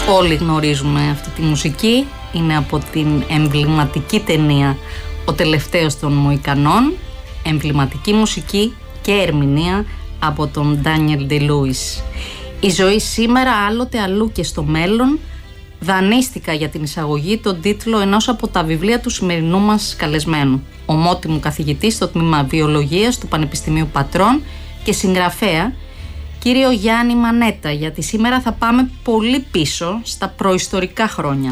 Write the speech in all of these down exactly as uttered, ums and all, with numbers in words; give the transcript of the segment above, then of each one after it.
Όλοι γνωρίζουμε αυτή τη μουσική. Είναι από την εμβληματική ταινία «Ο τελευταίος των Μοϊκανών». Εμβληματική μουσική και ερμηνεία από τον Ντάνιελ Ντε-Λούις. Η ζωή σήμερα, άλλοτε αλλού και στο μέλλον. Δανείστηκα για την εισαγωγή τον τίτλο ενός από τα βιβλία του σημερινού μας καλεσμένου, ομότιμου καθηγητή στο τμήμα Βιολογίας του Πανεπιστημίου Πατρών και συγγραφέα, κύριο Γιάννη Μανέτα, γιατί σήμερα θα πάμε πολύ πίσω στα προϊστορικά χρόνια.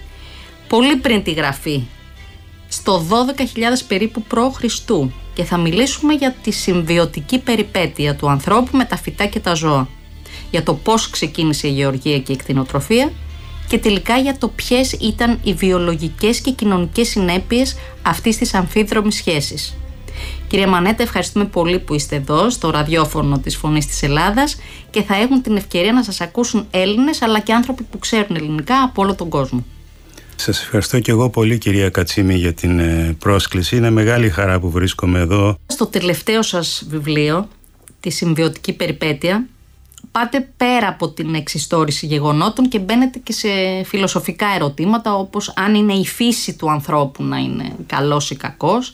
Πολύ πριν τη γραφή, στο δώδεκα χιλιάδες περίπου π.Χ. και θα μιλήσουμε για τη συμβιωτική περιπέτεια του ανθρώπου με τα φυτά και τα ζώα, για το πώς ξεκίνησε η γεωργία και η κτηνοτροφία και τελικά για το ποιες ήταν οι βιολογικές και κοινωνικές συνέπειες αυτής της αμφίδρομης σχέσης. Κύριε Μανέτα, ευχαριστούμε πολύ που είστε εδώ στο ραδιόφωνο της Φωνής της Ελλάδας και θα έχουν την ευκαιρία να σας ακούσουν Έλληνες αλλά και άνθρωποι που ξέρουν ελληνικά από όλο τον κόσμο. Σας ευχαριστώ και εγώ πολύ, κυρία Κατσίμη, για την πρόσκληση. Είναι μεγάλη χαρά που βρίσκομαι εδώ. Στο τελευταίο σας βιβλίο, τη συμβιωτική περιπέτεια, πάτε πέρα από την εξιστόρηση γεγονότων και μπαίνετε και σε φιλοσοφικά ερωτήματα, όπως αν είναι η φύση του ανθρώπου να είναι καλός ή κακός.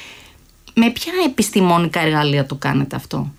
Με ποια επιστημονικά εργαλεία το κάνετε αυτό?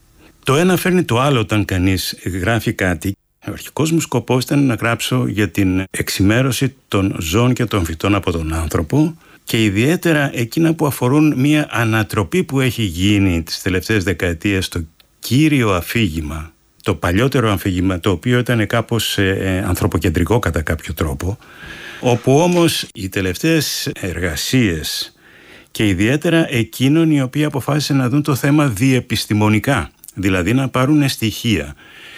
Το ένα φέρνει το άλλο όταν κανείς γράφει κάτι. Ο αρχικός μου σκοπός ήταν να γράψω για την εξημέρωση των ζώων και των φυτών από τον άνθρωπο και ιδιαίτερα εκείνα που αφορούν μια ανατροπή που έχει γίνει τις τελευταίες δεκαετίες στο κύριο αφήγημα, το παλιότερο αφήγημα, το οποίο ήταν κάπως ε, ανθρωποκεντρικό κατά κάποιο τρόπο, όπου όμως οι τελευταίες εργασίες και ιδιαίτερα εκείνων οι οποίοι αποφάσισαν να δουν το θέμα διεπιστημονικά, δηλαδή να πάρουν στοιχεία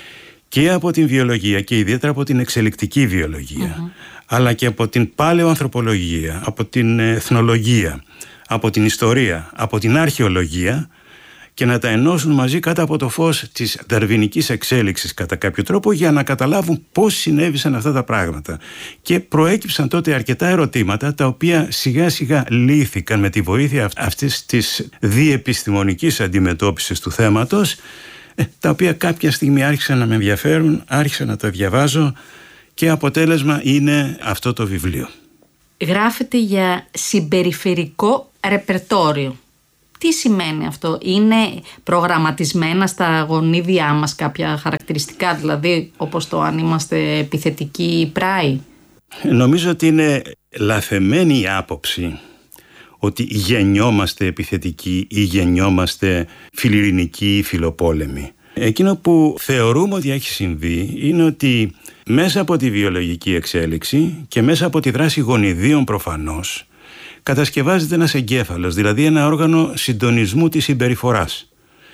και από την βιολογία και ιδιαίτερα από την εξελικτική βιολογία, mm-hmm. αλλά και από την παλαιοανθρωπολογία, από την εθνολογία, από την ιστορία, από την αρχαιολογία και να τα ενώσουν μαζί κάτω από το φως της δαρβινικής εξέλιξης κατά κάποιο τρόπο για να καταλάβουν πώς συνέβησαν αυτά τα πράγματα. Και προέκυψαν τότε αρκετά ερωτήματα τα οποία σιγά σιγά λύθηκαν με τη βοήθεια αυτής της διεπιστημονικής αντιμετώπισης του θέματος, τα οποία κάποια στιγμή άρχισαν να με ενδιαφέρουν, άρχισα να τα διαβάζω και αποτέλεσμα είναι αυτό το βιβλίο. Γράφεται για συμπεριφερικό ρεπερτόριο. Τι σημαίνει αυτό? Είναι προγραμματισμένα στα γονίδια μας κάποια χαρακτηριστικά, δηλαδή όπως το αν είμαστε επιθετικοί ή πράοι? Νομίζω ότι είναι λαθεμένη η άποψη ότι γεννιόμαστε επιθετικοί ή γεννιόμαστε φιλιρινικοί ή φιλοπόλεμοι. Εκείνο που θεωρούμε ότι έχει συμβεί είναι ότι μέσα από τη βιολογική εξέλιξη και μέσα από τη δράση γονιδίων προφανώς κατασκευάζεται ένας εγκέφαλος, δηλαδή ένα όργανο συντονισμού της συμπεριφοράς.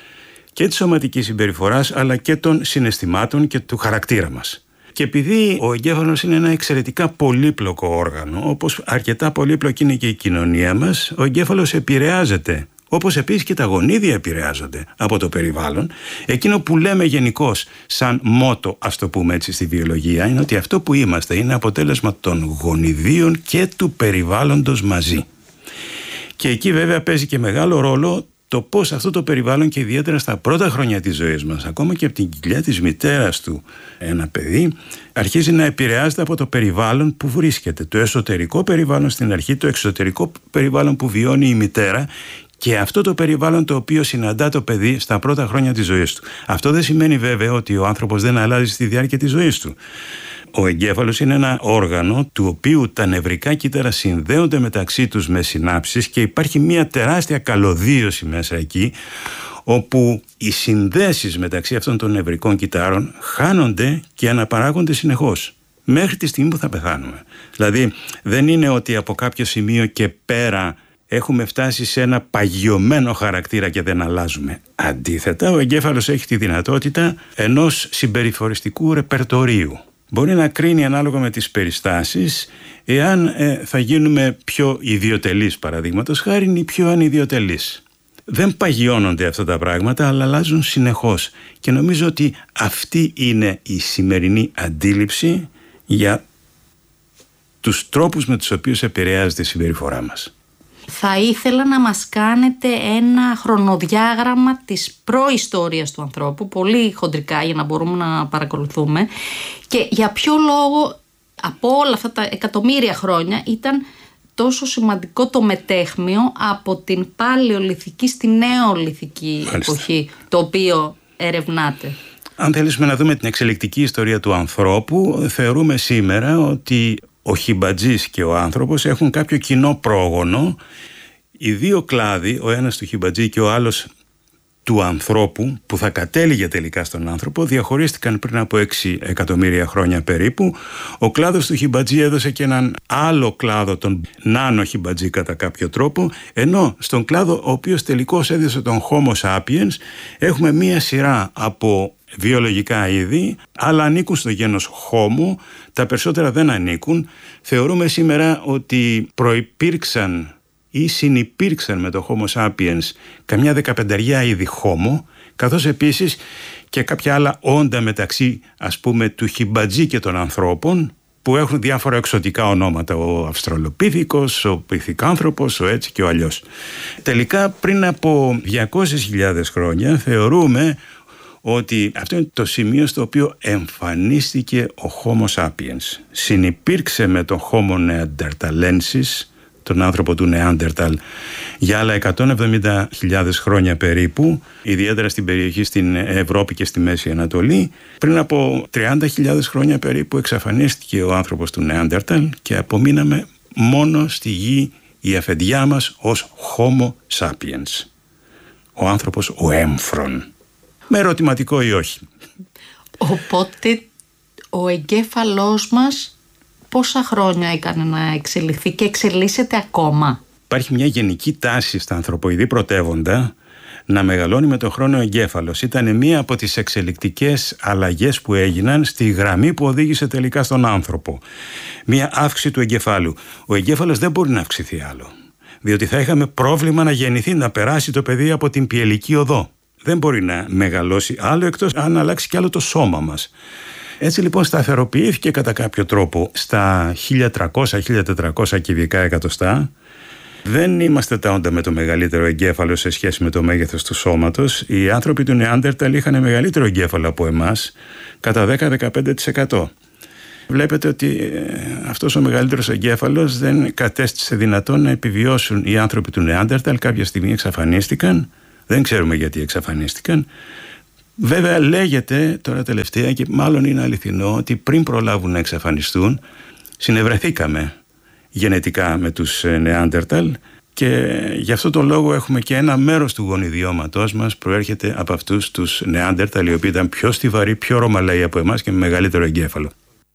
Και της σωματικής συμπεριφοράς αλλά και των συναισθημάτων και του χαρακτήρα μας. Και επειδή ο εγκέφαλος είναι ένα εξαιρετικά πολύπλοκο όργανο, όπως αρκετά πολύπλοκη είναι και η κοινωνία μας, ο εγκέφαλος επηρεάζεται, όπως επίσης και τα γονίδια επηρεάζονται από το περιβάλλον. Εκείνο που λέμε γενικώς σαν μότο, ας το πούμε έτσι στη βιολογία, είναι ότι αυτό που είμαστε είναι αποτέλεσμα των γονιδίων και του περιβάλλοντος μαζί. Και εκεί βέβαια παίζει και μεγάλο ρόλο το πώς αυτό το περιβάλλον και ιδιαίτερα στα πρώτα χρόνια της ζωής μας, ακόμα και από την κοιλιά της μητέρας του ένα παιδί, αρχίζει να επηρεάζεται από το περιβάλλον που βρίσκεται. Το εσωτερικό περιβάλλον στην αρχή, το εξωτερικό περιβάλλον που βιώνει η μητέρα και αυτό το περιβάλλον το οποίο συναντά το παιδί στα πρώτα χρόνια της ζωής του. Αυτό δεν σημαίνει βέβαια ότι ο άνθρωπος δεν αλλάζει στη διάρκεια της ζωής του. Ο εγκέφαλος είναι ένα όργανο του οποίου τα νευρικά κύτταρα συνδέονται μεταξύ τους με συνάψεις και υπάρχει μια τεράστια καλωδίωση μέσα εκεί, όπου οι συνδέσεις μεταξύ αυτών των νευρικών κυττάρων χάνονται και αναπαράγονται συνεχώς μέχρι τη στιγμή που θα πεθάνουμε. Δηλαδή δεν είναι ότι από κάποιο σημείο και πέρα έχουμε φτάσει σε ένα παγιωμένο χαρακτήρα και δεν αλλάζουμε. Αντίθετα, ο εγκέφαλος έχει τη δυνατότητα ενός συμπεριφοριστικού ρεπερτορίου. Μπορεί να κρίνει ανάλογα με τις περιστάσεις εάν ε, θα γίνουμε πιο ιδιοτελείς, παραδείγματος χάριν, ή πιο ανιδιοτελείς. Δεν παγιώνονται αυτά τα πράγματα, αλλά αλλάζουν συνεχώς. Και νομίζω ότι αυτή είναι η σημερινή αντίληψη για τους τρόπους με τους οποίους επηρεάζεται η συμπεριφορά μας. Θα ήθελα να μας κάνετε ένα χρονοδιάγραμμα της προϊστορίας του ανθρώπου, πολύ χοντρικά για να μπορούμε να παρακολουθούμε, και για ποιο λόγο από όλα αυτά τα εκατομμύρια χρόνια ήταν τόσο σημαντικό το μετέχμιο από την παλαιολιθική στη νεολιθική εποχή, το οποίο ερευνάτε. Αν θέλουμε να δούμε την εξελικτική ιστορία του ανθρώπου, θεωρούμε σήμερα ότι ο χιμπατζής και ο άνθρωπος έχουν κάποιο κοινό πρόγονο. Οι δύο κλάδοι, ο ένας του χιμπατζή και ο άλλος του ανθρώπου, που θα κατέληγε τελικά στον άνθρωπο, διαχωρίστηκαν πριν από έξι εκατομμύρια χρόνια περίπου. Ο κλάδος του χιμπατζή έδωσε και έναν άλλο κλάδο, τον νάνο χιμπατζή κατά κάποιο τρόπο, ενώ στον κλάδο ο οποίος τελικώς έδωσε τον Homo sapiens έχουμε μία σειρά από βιολογικά είδη, αλλά ανήκουν στο γένος Homo, τα περισσότερα δεν ανήκουν. Θεωρούμε σήμερα ότι προϋπήρξαν ή συνυπήρξαν με το Homo sapiens καμιά δεκαπενταριά είδη Homo, καθώς επίσης και κάποια άλλα όντα μεταξύ, ας πούμε, του χιμπατζή και των ανθρώπων, που έχουν διάφορα εξωτικά ονόματα, ο Αυστραλοπίθηκος, ο Πυθικάνθρωπος, ο έτσι και ο αλλιώς. Τελικά πριν από διακόσιες χιλιάδες χρόνια θεωρούμε ότι αυτό είναι το σημείο στο οποίο εμφανίστηκε ο Homo sapiens. Συνυπήρξε με τον Homo neanderthalensis, τον άνθρωπο του Νεάντερταλ, για άλλα εκατόν εβδομήντα χιλιάδες χρόνια περίπου, ιδιαίτερα στην περιοχή στην Ευρώπη και στη Μέση Ανατολή. Πριν από τριάντα χιλιάδες χρόνια περίπου εξαφανίστηκε ο άνθρωπος του Νεάντερταλ και απομείναμε μόνο στη γη η αφεντιά μας ως Homo sapiens. Ο άνθρωπος ο έμφρον. Με ερωτηματικό ή όχι. Οπότε ο εγκέφαλός μας πόσα χρόνια έκανε να εξελιχθεί και εξελίσσεται ακόμα? Υπάρχει μια γενική τάση στα ανθρωποειδή πρωτεύοντα να μεγαλώνει με τον χρόνο ο εγκέφαλος. Ήταν μία από τις εξελικτικές αλλαγές που έγιναν στη γραμμή που οδήγησε τελικά στον άνθρωπο. Μία αύξηση του εγκεφάλου. Ο εγκέφαλος δεν μπορεί να αυξηθεί άλλο, διότι θα είχαμε πρόβλημα να γεννηθεί, να περάσει το παιδί από την πιελική οδό. Δεν μπορεί να μεγαλώσει άλλο, εκτός αν αλλάξει κι άλλο το σώμα μας. Έτσι λοιπόν σταθεροποιήθηκε κατά κάποιο τρόπο στα χίλια τριακόσια με χίλια τετρακόσια κυβικά εκατοστά. Δεν είμαστε τα όντα με το μεγαλύτερο εγκέφαλο σε σχέση με το μέγεθος του σώματος. Οι άνθρωποι του Νεάντερταλ είχαν μεγαλύτερο εγκέφαλο από εμάς, κατά δέκα με δεκαπέντε τοις εκατό. Βλέπετε ότι αυτός ο μεγαλύτερος εγκέφαλος δεν κατέστησε δυνατόν να επιβιώσουν οι άνθρωποι του Νεάντερταλ. Κάποια στιγμή εξαφανίστηκαν. Δεν ξέρουμε γιατί εξαφανίστηκαν. Βέβαια λέγεται τώρα τελευταία, και μάλλον είναι αληθινό, ότι πριν προλάβουν να εξαφανιστούν συνευρεθήκαμε γενετικά με τους Νεάντερταλ, και γι' αυτό τον λόγο έχουμε και ένα μέρος του γονιδιώματός μας προέρχεται από αυτούς τους Νεάντερταλ, οι οποίοι ήταν πιο στιβαροί, πιο ρωμαλαίοι από εμάς και με μεγαλύτερο εγκέφαλο.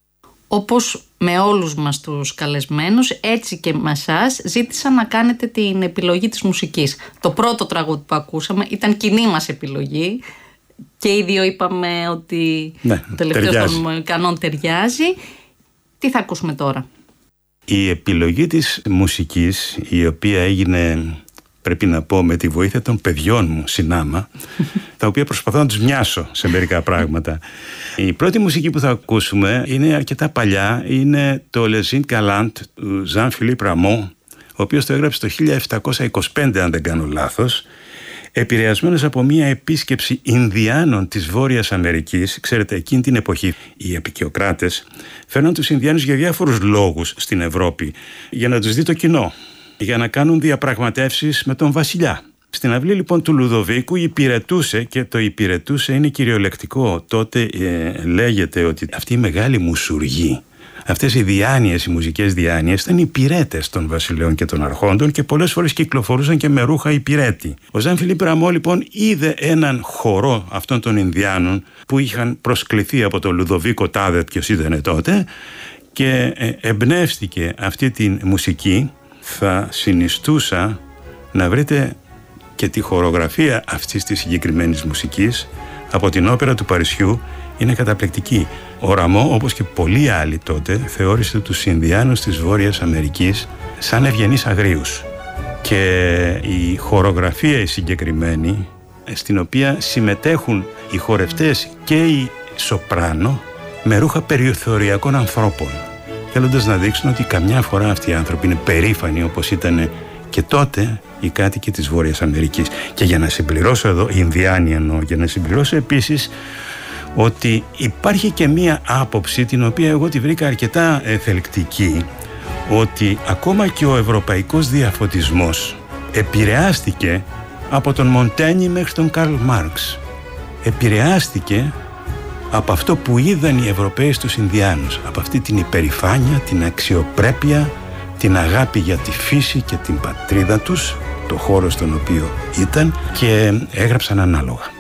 Όπως με όλους μας τους καλεσμένους, έτσι και με εσάς ζήτησα να κάνετε την επιλογή της μουσικής. Το πρώτο τραγούδι που ακούσαμε ήταν κοινή μας επιλογή και οι δύο είπαμε ότι ναι, το τελευταίο των Μοϊκανών ταιριάζει. Τι θα ακούσουμε τώρα? Η επιλογή της μουσικής, η οποία έγινε, πρέπει να πω, με τη βοήθεια των παιδιών μου συνάμα, τα οποία προσπαθώ να τους μοιάσω σε μερικά πράγματα. Η πρώτη μουσική που θα ακούσουμε είναι αρκετά παλιά, είναι το Les Indes Galantes του Jean-Philippe Rameau, ο οποίος το έγραψε το χίλια επτακόσια είκοσι πέντε, αν δεν κάνω λάθος, επηρεασμένος από μια επίσκεψη Ινδιάνων της Βόρειας Αμερικής. Ξέρετε, εκείνη την εποχή οι επικιοκράτες φέρναν τους Ινδιάνους για διάφορους λόγους στην Ευρώπη, για να τους δει το κοινό, για να κάνουν διαπραγματεύσεις με τον βασιλιά. Στην αυλή λοιπόν του Λουδοβίκου υπηρετούσε, και το υπηρετούσε είναι κυριολεκτικό. Τότε ε, λέγεται ότι αυτοί οι μεγάλοι μουσουργοί, αυτές οι διάνοιες, οι μουσικές διάνοιες, ήταν υπηρέτες των βασιλέων και των αρχόντων και πολλές φορές κυκλοφορούσαν και με ρούχα υπηρέτη. Ο Ζαν-Φιλίπ Ραμό λοιπόν είδε έναν χορό αυτών των Ινδιάνων που είχαν προσκληθεί από τον Λουδοβίκο τάδε, ποιος ήταν τότε, και εμπνεύστηκε αυτή τη μουσική. Θα συνιστούσα να βρείτε και τη χορογραφία αυτής της συγκεκριμένης μουσικής από την όπερα του Παρισιού. Είναι καταπληκτική. Ο Ραμό, όπως και πολλοί άλλοι τότε, θεώρησε τους Ινδιάνους της Βόρειας Αμερικής σαν ευγενείς αγρίους. Και η χορογραφία η συγκεκριμένη, στην οποία συμμετέχουν οι χορευτές και οι σοπράνο με ρούχα περιθωριακών ανθρώπων, θέλοντας να δείξουν ότι καμιά φορά αυτοί οι άνθρωποι είναι περήφανοι, όπως ήταν και τότε οι κάτοικοι της Βόρειας Αμερικής. Και για να συμπληρώσω εδώ, οι Ινδιάνοι εννοώ, για να συμπληρώσω επίσης ότι υπάρχει και μία άποψη την οποία εγώ τη βρήκα αρκετά θελκτική, ότι ακόμα και ο ευρωπαϊκός διαφωτισμός επηρεάστηκε από τον Μοντένι μέχρι τον Καρλ Μάρξ. Επηρεάστηκε από αυτό που είδαν οι Ευρωπαίοι στους Ινδιάνους, από αυτή την υπερηφάνεια, την αξιοπρέπεια, την αγάπη για τη φύση και την πατρίδα τους, το χώρο στον οποίο ήταν, και έγραψαν ανάλογα.